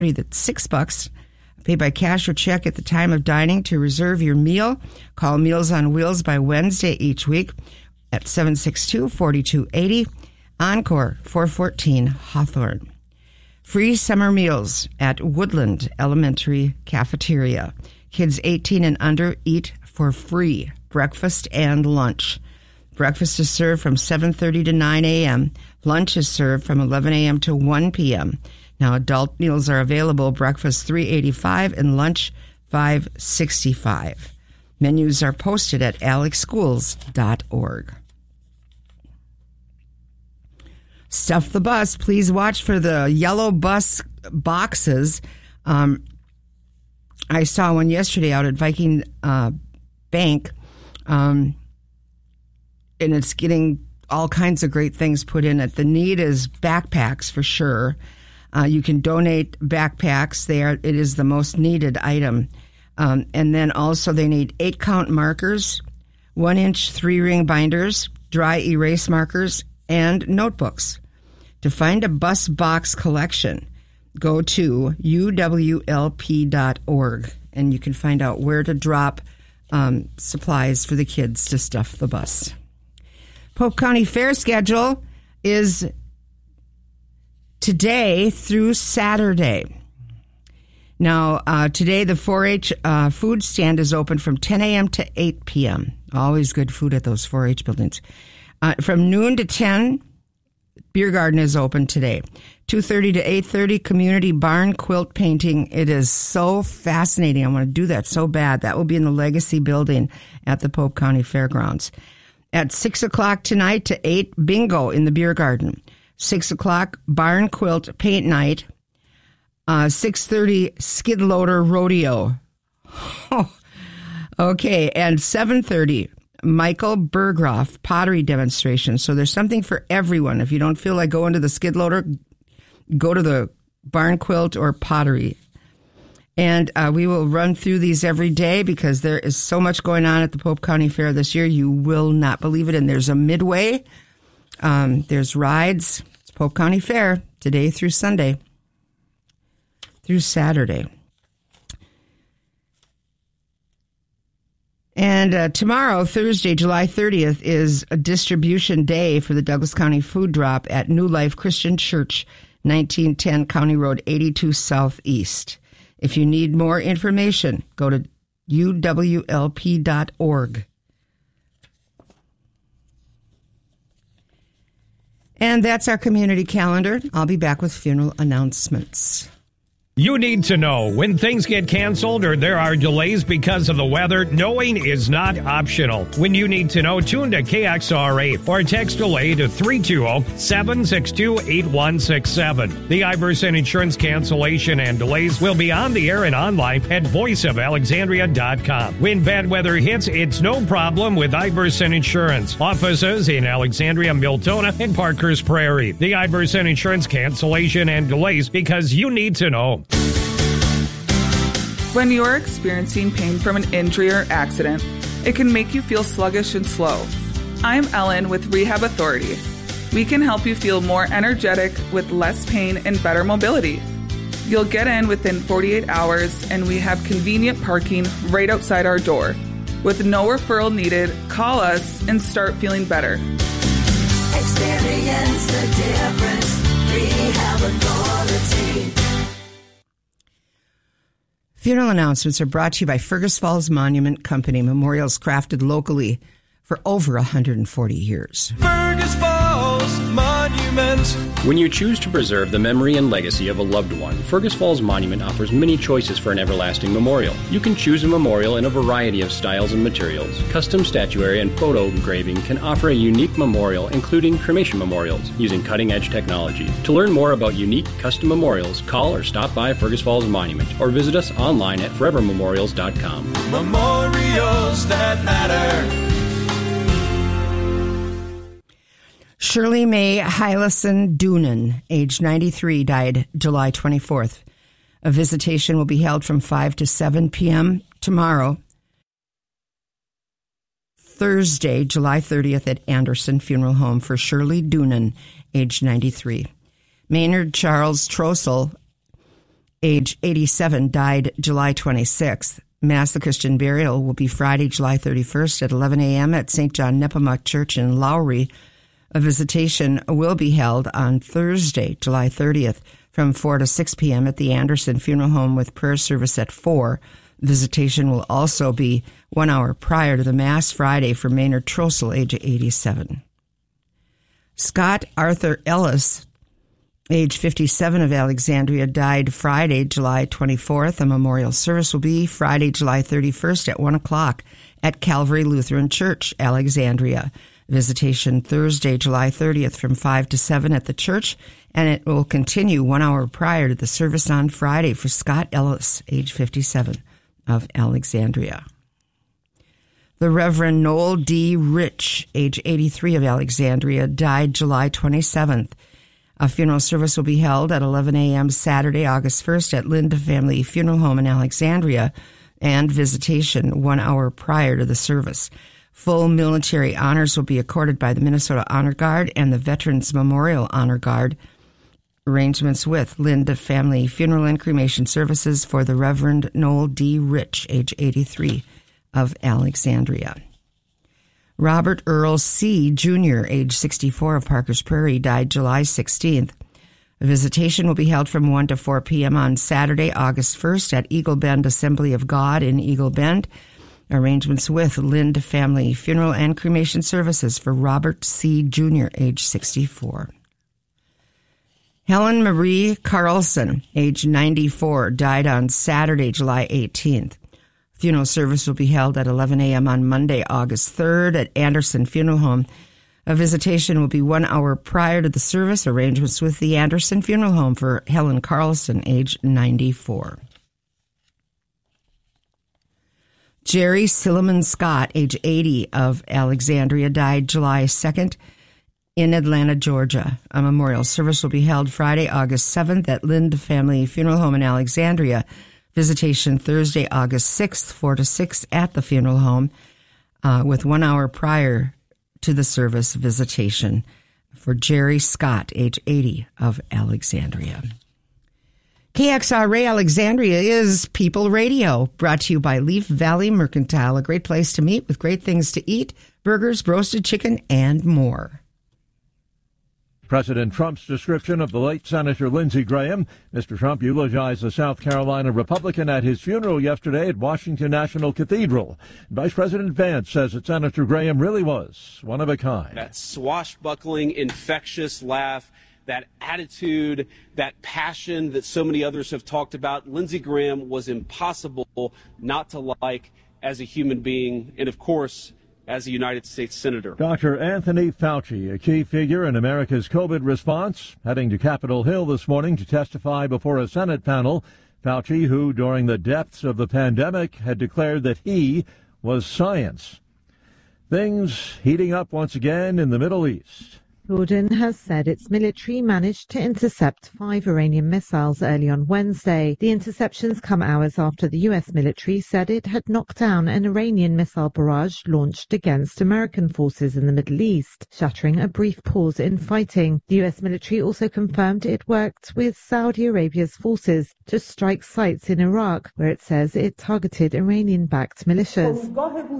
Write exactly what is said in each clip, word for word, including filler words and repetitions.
That's six bucks. Pay by cash or check at the time of dining. To reserve your meal, call Meals on Wheels by Wednesday each week at seven six two, four two eight zero. Encore, four fourteen Hawthorne. Free summer meals at Woodland Elementary Cafeteria. Kids eighteen and under eat for free, breakfast and lunch. Breakfast is served from seven thirty to nine a.m. Lunch is served from eleven a.m. to one p.m. Now, adult meals are available. Breakfast three dollars and eighty-five cents and lunch five dollars and sixty-five cents. Menus are posted at alex schools dot org. Stuff the Bus. Please watch for the yellow bus boxes. Um, I saw one yesterday out at Viking uh, Bank, um, and it's getting all kinds of great things put in it. The need is backpacks for sure. Uh, you can donate backpacks. They are, it is the most needed item. Um, and then also they need eight count markers, one inch three ring binders, dry erase markers, and notebooks. To find a bus box collection, go to u w l p dot org and you can find out where to drop um, supplies for the kids to stuff the bus. Pope County Fair schedule is today through Saturday. Now, uh, today the four H uh, food stand is open from ten a.m. to eight p.m. Always good food at those four H buildings. Uh, from noon to ten, Beer Garden is open today. two thirty to eight thirty, community barn quilt painting. It is so fascinating. I want to do that so bad. That will be in the Legacy Building at the Pope County Fairgrounds. At six o'clock tonight to eight, bingo in the Beer Garden. six o'clock, barn quilt paint night. Uh, six thirty, skid loader rodeo. Okay, and seven thirty, Michael Berghoff pottery demonstration. So there's something for everyone. If you don't feel like going to the skid loader, go to the barn quilt or pottery. And uh, we will run through these every day because there is so much going on at the Pope County Fair this year. You will not believe it. And there's a midway. Um, there's rides. It's Pope County Fair today through Sunday through Saturday. And uh, tomorrow, Thursday, July thirtieth, is a distribution day for the Douglas County Food Drop at New Life Christian Church, nineteen ten County Road eighty-two Southeast. If you need more information, go to u w l p dot org. And that's our community calendar. I'll be back with funeral announcements. You need to know when things get canceled or there are delays because of the weather. Knowing is not optional. When you need to know, tune to K X R A or text delay to three two zero, seven six two, eight one six seven. The Iverson Insurance cancellation and delays will be on the air and online at voice of alexandria dot com. When bad weather hits, it's no problem with Iverson Insurance. Offices in Alexandria, Miltona, and Parker's Prairie. The Iverson Insurance cancellation and delays because you need to know. When you are experiencing pain from an injury or accident, it can make you feel sluggish and slow. I'm Ellen with Rehab Authority. We can help you feel more energetic with less pain and better mobility. You'll get in within forty-eight hours, and we have convenient parking right outside our door. With no referral needed, call us and start feeling better. Experience the difference. Rehab Authority. Funeral announcements are brought to you by Fergus Falls Monument Company, memorials crafted locally for over one hundred forty years. Fergus Falls Monument. When you choose to preserve the memory and legacy of a loved one, Fergus Falls Monument offers many choices for an everlasting memorial. You can choose a memorial in a variety of styles and materials. Custom statuary and photo engraving can offer a unique memorial, including cremation memorials, using cutting-edge technology. To learn more about unique custom memorials, call or stop by Fergus Falls Monument or visit us online at forever memorials dot com. Memorials that matter. Shirley Mae Hylison Doonan, age ninety-three, died July twenty-fourth. A visitation will be held from five to seven p.m. tomorrow, Thursday, July thirtieth, at Anderson Funeral Home for Shirley Doonan, age ninety-three. Maynard Charles Trossel age eighty-seven, died July twenty-sixth. Mass, the Christian burial, will be Friday, July thirty-first at eleven a.m. at Saint John Nepomuk Church in Lowry. A visitation will be held on Thursday, July thirtieth, from four to six p.m. at the Anderson Funeral Home with prayer service at four. Visitation will also be one hour prior to the Mass Friday for Maynard Trossel, age eighty-seven. Scott Arthur Ellis, age fifty-seven, of Alexandria, died Friday, July twenty-fourth. A memorial service will be Friday, July thirty-first at one o'clock at Calvary Lutheran Church, Alexandria. Visitation Thursday, July thirtieth from five to seven at the church, and it will continue one hour prior to the service on Friday for Scott Ellis, age fifty-seven, of Alexandria. The Reverend Noel D. Rich, age eighty-three, of Alexandria, died July twenty-seventh. A funeral service will be held at eleven a.m. Saturday, August first at Linda Family Funeral Home in Alexandria, and visitation one hour prior to the service. Full military honors will be accorded by the Minnesota Honor Guard and the Veterans Memorial Honor Guard. Arrangements with Linda Family Funeral and Cremation Services for the Reverend Noel D. Rich, age eighty-three, of Alexandria. Robert Earl C., Junior, age sixty-four, of Parkers Prairie, died July sixteenth. A visitation will be held from one to four p.m. on Saturday, August first at Eagle Bend Assembly of God in Eagle Bend. Arrangements with Lind Family Funeral and Cremation Services for Robert C., Junior, age sixty-four. Helen Marie Carlson, age ninety-four, died on Saturday, July eighteenth. Funeral service will be held at eleven a.m. on Monday, August third at Anderson Funeral Home. A visitation will be one hour prior to the service. Arrangements with the Anderson Funeral Home for Helen Carlson, age ninety-four. Jerry Silliman Scott, age eighty, of Alexandria, died July second in Atlanta, Georgia. A memorial service will be held Friday, August seventh at Lind Family Funeral Home in Alexandria. Visitation Thursday, August sixth, four to six at the funeral home, uh, with one hour prior to the service visitation for Jerry Scott, age eighty, of Alexandria. K X R A Alexandria is People Radio, brought to you by Leaf Valley Mercantile, a great place to meet with great things to eat, burgers, roasted chicken, and more. President Trump's description of the late Senator Lindsey Graham. Mister Trump eulogized the South Carolina Republican at his funeral yesterday at Washington National Cathedral. Vice President Vance says that Senator Graham really was one of a kind. That swashbuckling, infectious laugh, that attitude, that passion that so many others have talked about. Lindsey Graham was impossible not to like as a human being, and of course, as a United States Senator. Doctor Anthony Fauci, a key figure in America's COVID response, heading to Capitol Hill this morning to testify before a Senate panel. Fauci, who during the depths of the pandemic had declared that he was science. Things heating up once again in the Middle East. Jordan has said its military managed to intercept five Iranian missiles early on Wednesday. The interceptions come hours after the U S military said it had knocked down an Iranian missile barrage launched against American forces in the Middle East, shattering a brief pause in fighting. The U S military also confirmed it worked with Saudi Arabia's forces to strike sites in Iraq, where it says it targeted Iranian-backed militias.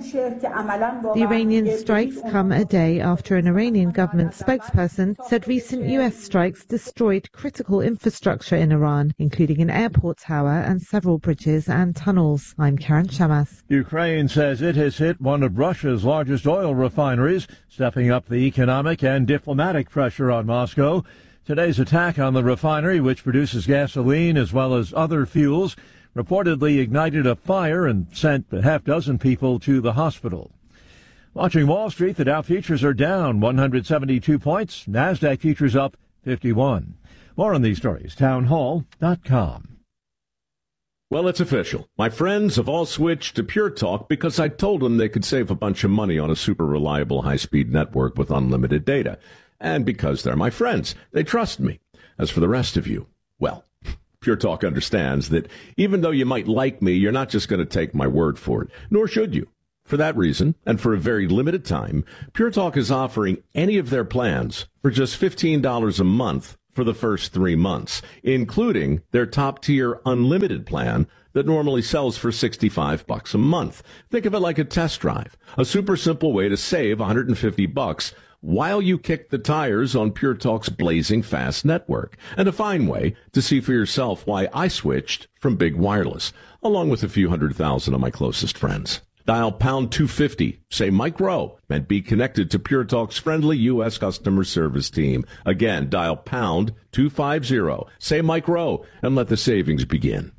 The Iranian strikes come a day after an Iranian government spokesperson said recent U S strikes destroyed critical infrastructure in Iran, including an airport tower and several bridges and tunnels. I'm Karen Shamas. Ukraine says it has hit one of Russia's largest oil refineries, stepping up the economic and diplomatic pressure on Moscow. Today's attack on the refinery, which produces gasoline as well as other fuels, reportedly ignited a fire and sent a half dozen people to the hospital. Watching Wall Street, the Dow futures are down one hundred seventy-two points. NASDAQ futures up fifty-one. More on these stories, town hall dot com. Well, it's official. My friends have all switched to Pure Talk because I told them they could save a bunch of money on a super reliable high-speed network with unlimited data. And because they're my friends, they trust me. As for the rest of you, well, Pure Talk understands that even though you might like me, you're not just going to take my word for it, nor should you. For that reason, and for a very limited time, Pure Talk is offering any of their plans for just fifteen dollars a month for the first three months, including their top-tier unlimited plan that normally sells for sixty-five bucks a month. Think of it like a test drive, a super simple way to save one hundred fifty bucks while you kick the tires on Pure Talk's blazing fast network, and a fine way to see for yourself why I switched from Big Wireless, along with a few hundred thousand of my closest friends. Dial pound two fifty, say Mike Rowe, and be connected to Pure Talk's friendly U S customer service team. Again, dial pound two fifty, say Mike Rowe, and let the savings begin.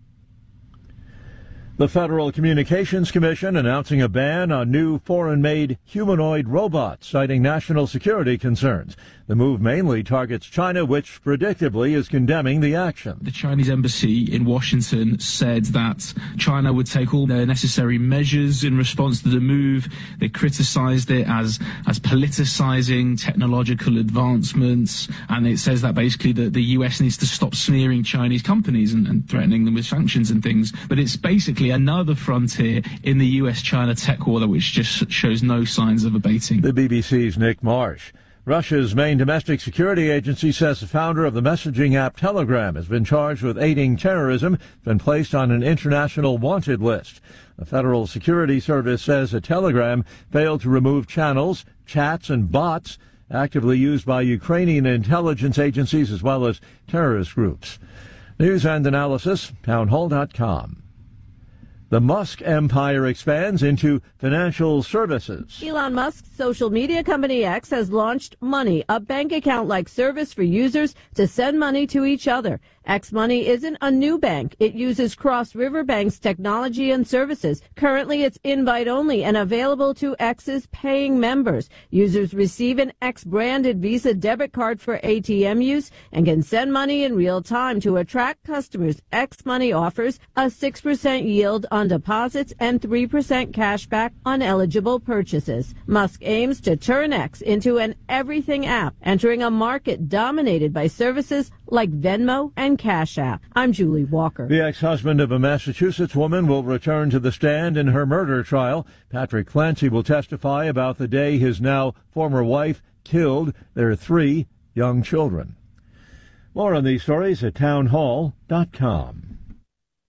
The Federal Communications Commission announcing a ban on new foreign-made humanoid robots, citing national security concerns. The move mainly targets China, which predictably is condemning the action. The Chinese embassy in Washington said that China would take all their necessary measures in response to the move. They criticized it as, as politicizing technological advancements, and it says that basically the, the U S needs to stop smearing Chinese companies and, and threatening them with sanctions and things. But it's basically another frontier in the U S China tech war which just shows no signs of abating. The B B C's Nick Marsh. Russia's main domestic security agency says the founder of the messaging app Telegram has been charged with aiding terrorism, been placed on an international wanted list. The Federal Security Service says that Telegram failed to remove channels, chats, and bots actively used by Ukrainian intelligence agencies as well as terrorist groups. News and analysis, townhall dot com. The Musk empire expands into financial services. Elon Musk's social media company X has launched Money, a bank account-like service for users to send money to each other. X Money isn't a new bank. It uses Cross River Bank's technology and services. Currently, it's invite-only and available to X's paying members. Users receive an X-branded Visa debit card for A T M use and can send money in real time to attract customers. X Money offers a six percent yield on deposits and three percent cash back on eligible purchases. Musk aims to turn X into an everything app, entering a market dominated by services like Venmo and Cash App. I'm Julie Walker. The ex-husband of a Massachusetts woman will return to the stand in her murder trial. Patrick Clancy will testify about the day his now former wife killed their three young children. More on these stories at townhall dot com.